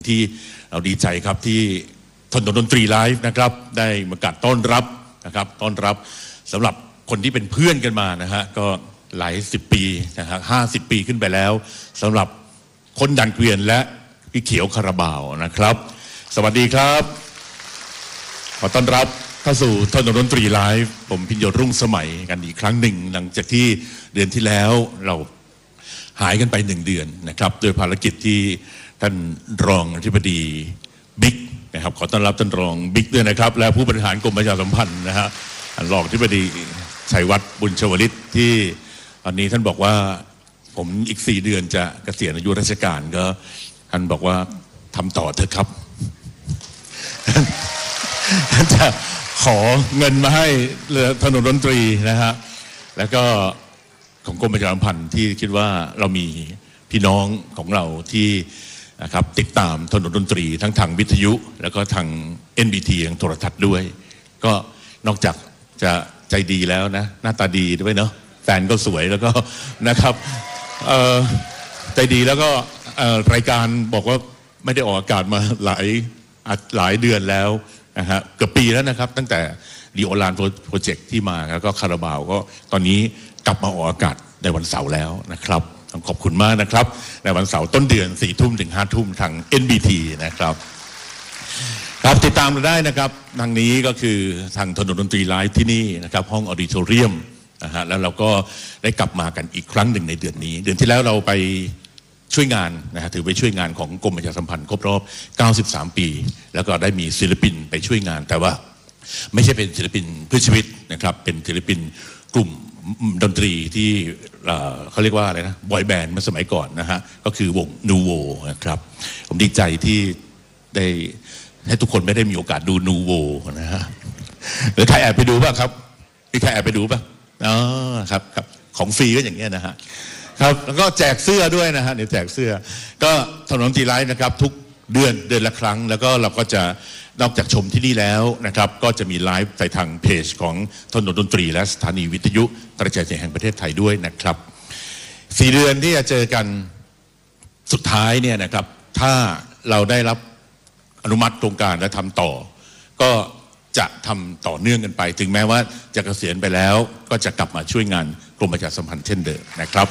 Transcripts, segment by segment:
ที่เราดีใจครับที่ถนนดนตรีไลฟ์นะครับได้ประกาศต้อนรับนะครับต้อนรับสำหรับคนที่เป็นเพื่อนกันมานะฮะก็หลาย10 ปีนะฮะ50 ปีขึ้นไปแล้วสำหรับคนดันเกวียนและพี่เขียวคาราบาวนะครับสวัสดีครับขอต้อนรับเข้าสู่ถนนดนตรีไลฟ์ผมพิญโยรุ่งสมัยกันอีกครั้งหนึ่งหลังจากที่เดือนที่แล้วเราหายกันไป1 เดือนนะครับโดยภารกิจที่ท่านรองอธิบดีบิ๊กนะครับขอต้อนรับท่านรองบิ๊กด้วยนะครับและผู้บริหารกรมประชาสัมพันธ์นะฮะรองอธิบดีชัยวัฒน์บุญชวลิตที่ตอนนี้ท่านบอกว่าผมอีก4 เดือนจะเกษียณอายุราชการก็ท่านบอกว่าทำต่อเถอะครับท่านจะขอเงินมาให้ถนนดนตรีนะฮะแล้วก็ของกรมประชาสัมพันธ์ที่คิดว่าเรามีพี่น้องของเราที่นะครับติดตามถนนดนตรีทั้งทางวิทยุแล้วก็ทาง NBT ทางโทรทัศน์ด้วยก็นอกจากจะใจดีแล้วนะหน้าตาดีด้วยเนาะแฟนก็สวยแล้วก็นะครับใจดีแล้วก็รายการบอกว่าไม่ได้ออกอากาศมาหลายเดือนแล้วนะฮะเกือบปีแล้วนะครับตั้งแต่ดีโอลานโปรเจกต์ที่มาแล้วก็คาราบาวก็ตอนนี้กลับมาออกอากาศในวันเสาร์แล้วนะครับขอบคุณมากนะครับในวันเสาร์ต้นเดือน4 ทุ่มถึง5 ทุ่มทาง NBT นะครับครับติดตามเราได้นะครับทางนี้ก็คือทางถนนดนตรีไลฟ์ที่นี่นะครับห้องออดิโทเรียมนะฮะแล้วเราก็ได้กลับมากันอีกครั้งหนึ่งในเดือนนี้เดือนที่แล้วเราไปช่วยงานนะฮะถือไปช่วยงานของกรมประชาสัมพันธ์ครบรอบ93 ปีแล้วก็ได้มีศิลปินไปช่วยงานแต่ว่าไม่ใช่เป็นศิลปินเพื่อชีวิตนะครับเป็นศิลปินกลุ่มดนตรีที่เขาเรียกว่าอะไรนะบอยแบนด์เมื่อสมัยก่อนนะฮะก็คือวงนูโวนะครับผมดีใจที่ได้ให้ทุกคนไม่ได้มีโอกาสดูนูโวนะฮะหรือใครแอบไปดูบ้างครับมีใครแอบไปดูบ้างอ๋อครับครับของฟรีก็อย่างเงี้ยนะฮะครับแล้วก็แจกเสื้อด้วยนะฮะเดี๋ยวแจกเสื้อก็ถนนดนตรีไลฟ์นะครับทุกเดือนละครั้งแล้วก็เราก็จะนอกจากชมที่นี่แล้วนะครับก็จะมีไลฟ์ในทางเพจของถนนดนตรีและสถานีวิทยุกระจายเสียงแห่งประเทศไทยด้วยนะครับ4 เดือนที่จะเจอกันสุดท้ายเนี่ยนะครับถ้าเราได้รับอนุมัติโครงการและทำต่อก็จะทำต่อเนื่องกันไปถึงแม้ว่าจะเกษียณไปแล้วก็จะกลับมาช่วยงานกรมประชาสัมพันธ์เช่นเดิมนะครับ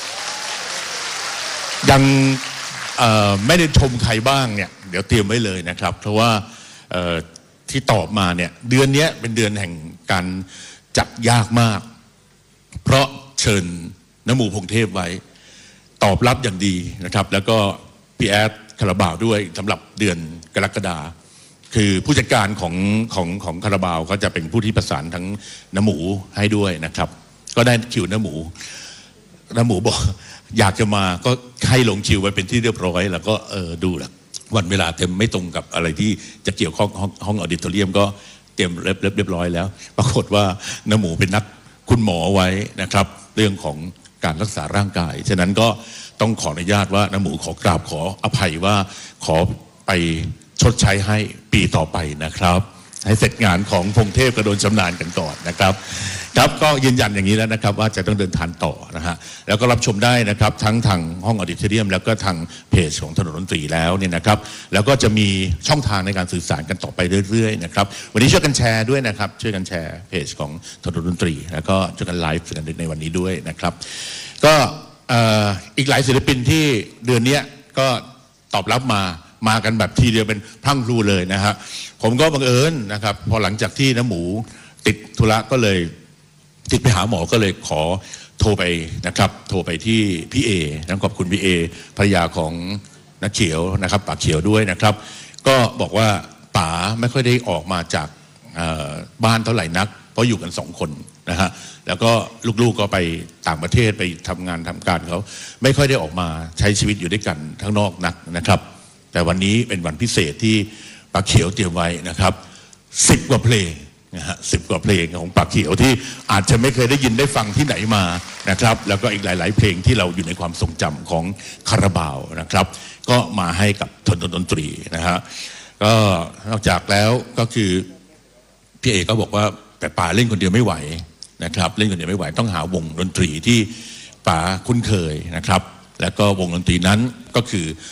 ยังไม่ได้ชมใครบ้างเนี่ยเดี๋ยวเตรียมไว้เลยนะครับเพราะว่าที่ตอบมาเนี่ยเดือนนี้เป็นเดือนแห่งการจัดยากมากเพราะเชิญน้ำหมู่พงเทพไว้ตอบรับอย่างดีนะครับแล้วก็พี่แอดคาราบาวด้วยสำหรับเดือนกรกฎาคือผู้จัดการของคาราบาวก็จะเป็นผู้ที่ประสานทั้งน้ำหมูให้ด้วยนะครับก็ได้คิวน้ำหมูบอกอยากจะมาก็ให้ลงคิวไว้เป็นที่เรียบร้อยแล้วก็ดูแหละวันเวลาเต็มไม่ตรงกับอะไรที่จะเกี่ยวข้องห้องออดิโทเรียมก็เตรียมเรียบร้อยแล้วปรากฏว่าน้ำหมูเป็นนัดคุณหมอไว้นะครับเรื่องของการรักษาร่างกายฉะนั้นก็ต้องขออนุญาตว่าน้ำหมูขอกราบขออภัยว่าขอไปชดใช้ให้ปีต่อไปนะครับให้เสร็จงานของพงเทพกระโดนชำนาญกันก่อนนะครับครับก็ยืนยันอย่างนี้แล้วนะครับว่าจะต้องเดินทางต่อนะฮะแล้วก็รับชมได้นะครับทั้งทางห้องออดิโทเรียมแล้วก็ทางเพจของถนนดนตรีแล้วเนี่ยนะครับแล้วก็จะมีช่องทางในการสื่อสารกันต่อไปเรื่อยๆนะครับวันนี้ช่วยกันแชร์ด้วยนะครับช่วยกันแชร์เพจของถนนดนตรีแล้วก็ช่วยกันไลฟ์กันในวันนี้ด้วยนะครับก็อีกหลายศิลปินที่เดือนนี้ก็ตอบรับมากันแบบทีเดียวเป็นพรั่งพรูเลยนะฮะผมก็บังเอิญนะครับพอหลังจากที่น้ำหมูติดธุระก็เลยติดไปหาหมอก็เลยขอโทรไปนะครับโทรไปที่พี่เอนะขอบคุณพี่เอภรรยาของนักเขียวนะครับป๋าเขียวด้วยนะครับก็บอกว่าป๋าไม่ค่อยได้ออกมาจากบ้านเท่าไหร่นักเพราะอยู่กัน2 คนนะฮะแล้วก็ลูกๆก็ไปต่างประเทศไปทำงานทำการเขาไม่ค่อยได้ออกมาใช้ชีวิตอยู่ด้วยกันข้างนอกนักนะครับแต่วันนี้เป็นวันพิเศษที่ป๋าเขียวเตรียมไว้นะครับ10 กว่าเพลงนะฮะ10 กว่าเพลงของป๋าเขียวที่อาจจะไม่เคยได้ยินได้ฟังที่ไหนมานะครับแล้วก็อีกหลายๆเพลงที่เราอยู่ในความทรงจำของคาราบาวนะครับก็มาให้กับถนนดนตรีนะฮะก็นอกจากแล้วก็คือพี่เอก็บอกว่าแต่ป๋าเล่นคนเดียวไม่ไหวนะครับเล่นคนเดียวไม่ไหวต้องหาวงดนตรีที่ป๋าคุ้นเคยนะครับแล้วก็วงดนตรีนั้นก็คือ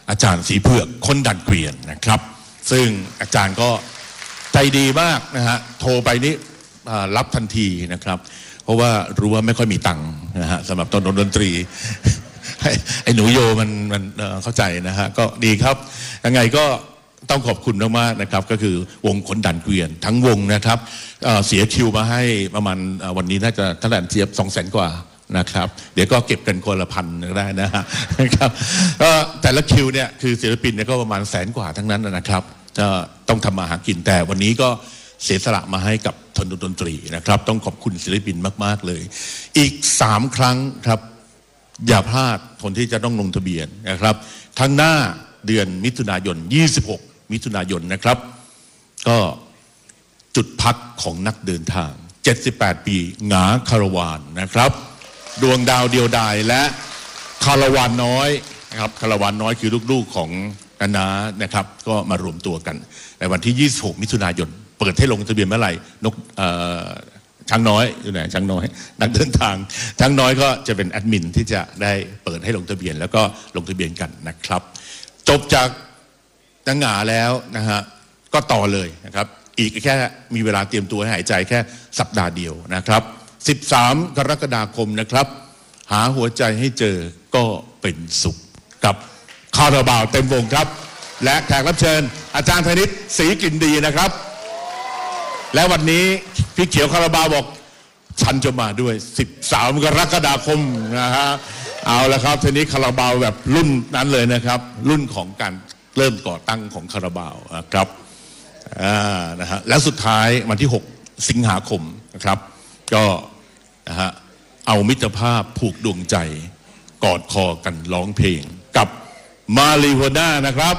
อาจารย์สีเผือกคนดันเกวียนนะครับซึ่งอาจารย์ก็ใจดีมากนะฮะโทรไปนี่รับทันทีนะครับเพราะว่ารู้ว่าไม่ค่อยมีตังค์นะฮะสำหรับตอนดนตรีไอ้หนูโยมันเข้าใจนะฮะก็ดีครับยังไงก็ต้องขอบคุณมากๆนะครับก็คือวงคนดันเกวียนทั้งวงนะครับเสียคิวมาให้ประมาณวันนี้น่าจะเท่าไหร่เจี๊ยบ200,000 กว่านะครับเดี๋ยวก็เก็บกันคนละ1,000ก็ได้นะครับก็แต่ละคิวเนี่ยคือศิลปินเนี่ยก็ประมาณ100,000 กว่าทั้งนั้นนะครับจะต้องทำมาหากินแต่วันนี้ก็เสียสละมาให้กับดนตรีนะครับต้องขอบคุณศิลปินมากๆเลยอีก3 ครั้งครับอย่าพลาดคนที่จะต้องลงทะเบียนนะครับทั้งหน้าเดือนมิถุนายน26 มิถุนายนนะครับก็จุดพักของนักเดินทาง78 ปีหงาคาราวานนะครับดวงดาวเดียวดายและคาราวานน้อยนะครับคาราวานน้อยคือลูกๆของนานะครับก็มารวมตัวกันในวันที่26 มิถุนายนเปิดให้ลงทะเบียนเมื่อไหร่ช้างน้อยอยู่ไหนช้างน้อยนักเดินทางช้างน้อยก็จะเป็นแอดมินที่จะได้เปิดให้ลงทะเบียนแล้วก็ลงทะเบียนกันนะครับจบจากนางหงาแล้วนะฮะก็ต่อเลยนะครับอีกแค่มีเวลาเตรียมตัวให้หายใจแค่สัปดาห์เดียวนะครับ13 กรกฎาคมนะครับหาหัวใจให้เจอก็เป็นสุขกับคาราบาวเต็มวงครับและแขกรับเชิญอาจารย์ธนิตศรีกลิ่นดีนะครับและวันนี้พี่เขียวคาราบาวบอกฉันจะมาด้วย13 กรกฎาคมนะฮะเอาละครับทีนี้คาราบาวแบบรุ่นนั้นเลยนะครับรุ่นของการเริ่มก่อตั้งของคาราบาวครับนะฮะแล้วสุดท้ายวันที่6 สิงหาคมนะครับก็นะฮะเอามิตรภาพผูกดวงใจกอดคอกันร้องเพลงกับมาริโฮน่านะครับ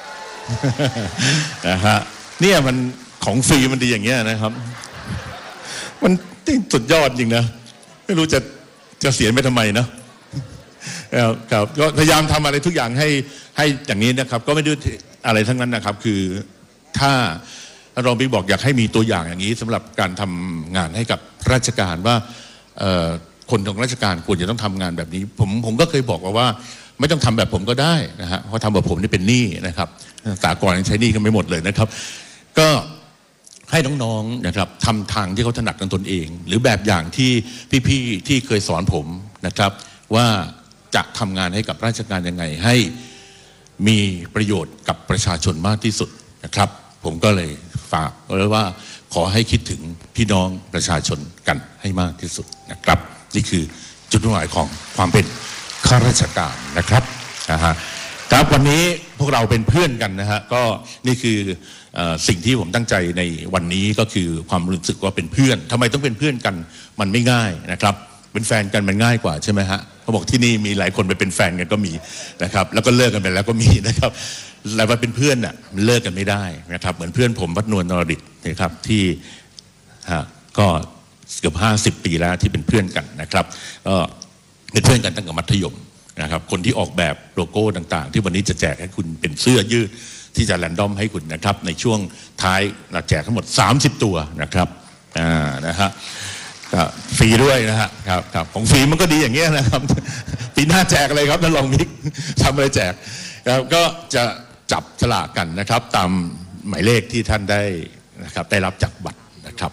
นะฮะเนี่ยมันของฟรีมันดีอย่างเงี้ยนะครับมันสุดยอดจริงนะไม่รู้จะเสียไปทำไมนะครับก็พยายามทำอะไรทุกอย่างให้อย่างนี้นะครับก็ไม่ได้อะไรทั้งนั้นนะครับคือถ้ารองบิ๊กบอกอยากให้มีตัวอย่างอย่างนี้สำหรับการทำงานให้กับราชการว่าคนของราชการควรจะต้องทำงานแบบนี้ผมก็เคยบอกว่าไม่ต้องทำแบบผมก็ได้นะฮะเพราะทำแบบผมนี่เป็นหนี้นะครับสากลยังใช้หนี้กันไม่หมดเลยนะครับก็ให้น้องๆนะครับทำทางที่เขาถนัดกันตนเองหรือแบบอย่างที่พี่ๆที่เคยสอนผมนะครับว่าจะทำงานให้กับราชการยังไงให้มีประโยชน์กับประชาชนมากที่สุดนะครับผมก็เลยฝากไว้ว่าขอให้คิดถึงพี่น้องประชาชนกันให้มากที่สุดนะครับนี่คือจุดมุ่งหมายของความเป็นข้าราชการนะครับครับวันนี้พวกเราเป็นเพื่อนกันนะฮะก็นี่คือสิ่งที่ผมตั้งใจในวันนี้ก็คือความรู้สึกว่าเป็นเพื่อนทำไมต้องเป็นเพื่อนกันมันไม่ง่ายนะครับเป็นแฟนกันมันง่ายกว่าใช่ไหมฮะเขาบอกที่นี่มีหลายคนไปเป็นแฟนกันก็มีนะครับแล้วก็เลิกกันไปแล้วก็มีนะครับแต่ว่าเป็นเพื่อนน่ะมันเลิกกันไม่ได้นะครับเหมือนเพื่อนผมวัดนวลนรดิตนะครับที่ก็เกือบ50 ปีแล้วที่เป็นเพื่อนกันนะครับก็เป็นเพื่อนกันตั้งแต่มัธยมนะครับคนที่ออกแบบโลโก้ต่างๆที่วันนี้จะแจกให้คุณเป็นเสื้อยืดที่จะแรนดอมให้คุณนะครับในช่วงท้ายเราแจกทั้งหมด30 ตัวนะครับนะฮะฟรีด้วยนะฮะครับของฟรีมันก็ดีอย่างเงี้ยนะครับปีหน้าแจกอะไรครับท่านรองมิกทำอะไรแจกก็จะจับฉลากกันนะครับตามหมายเลขที่ท่านได้นะครับได้รับจากบัตรนะครับ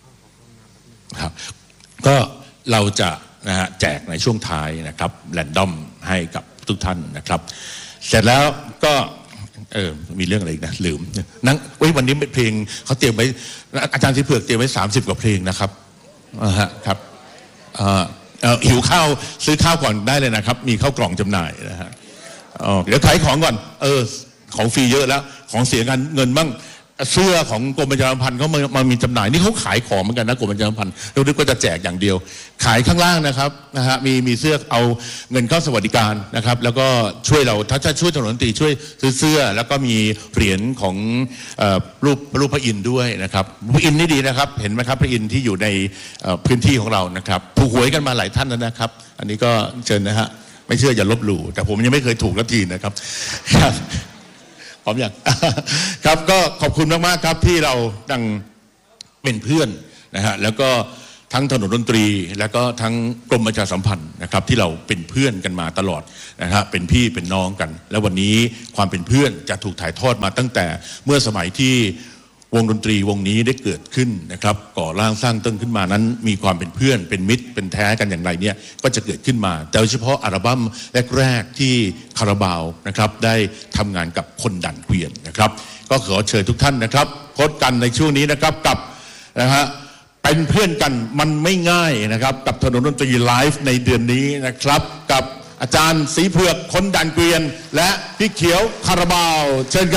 ก็เราจะนะฮะแจกในช่วงท้ายนะครับแรนดอมให้กับทุกท่านนะครับเสร็จแล้วก็มีเรื่องอะไรอีกนะลืมนั่งวันนี้เพลงเขาเตรียมไว้อาจารย์สีเผือกเตรียมไว้30 กว่าเพลงนะครับครับหิวข้าวซื้อข้าวก่อนได้เลยนะครับมีข้าวกล่องจำหน่ายนะฮะเดี๋ยวขายของก่อนของฟรีเยอะแล้วของเสียเงินบ้างเสื้อของกรมประชาสัมพันธ์เขามามีจำหน่ายนี่เขาขายของเหมือนกันนะกรมประชาสัมพันธ์เราคิดว่าจะแจกอย่างเดียวขายข้างล่างนะครับนะฮะมีเสื้อเอาเงินเข้าสวัสดิการนะครับแล้วก็ช่วยเราถ้าช่วยถนนตรีช่วยซื้อเสื้อแล้วก็มีเหรียญของรูปพระอินทร์ด้วยนะครับพระอินทร์นี่ดีนะครับเห็นไหมครับพระอินทร์ที่อยู่ในพื้นที่ของเรานะครับถูกหวยกันมาหลายท่านแล้วนะครับอันนี้ก็เชิญนะฮะไม่เชื่ออย่าลบหลู่แต่ผมยังไม่เคยถูกสักทีนะครับพร้อมอย่างครับก็ขอบคุณมากๆครับที่เราดังเป็นเพื่อนนะฮะแล้วก็ทั้งถนนดนตรีและก็ทั้งกรมประชาสัมพันธ์นะครับที่เราเป็นเพื่อนกันมาตลอดนะครับเป็นพี่เป็นน้องกันและวันนี้ความเป็นเพื่อนจะถูกถ่ายทอดมาตั้งแต่เมื่อสมัยที่วงดนตรีวงนี้ได้เกิดขึ้นนะครับก่อร่างสร้างต้นขึ้นมานั้นมีความเป็นเพื่อนเป็นมิตรเป็นแท้กันอย่างไรเนี่ยก็จะเกิดขึ้นมาแต่โดยเฉพาะอัลบั้มแรกๆที่คาราบาวนะครับได้ทำงานกับคนดันเกวียนนะครับก็ขอเชิญทุกท่านนะครับพบกันในช่วงนี้นะครับกับนะฮะเป็นเพื่อนกันมันไม่ง่ายนะครับกับถนนดนตรีไลฟ์ในเดือนนี้นะครับกับอาจารย์ศรีเผือกคนดันเกวียนและพี่เขียวคาราบาวเชิญ